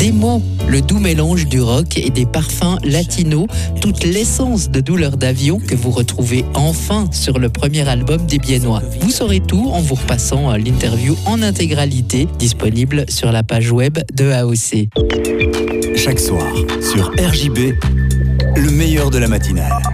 Des mots, le doux mélange du rock et des parfums latinos, toute l'essence de Douleur d'avion que vous retrouvez enfin sur le premier album des Biennois. Vous saurez tout en vous repassant l'interview en intégralité, disponible sur la page web de AOC. Chaque soir, sur RJB, le meilleur de la matinale.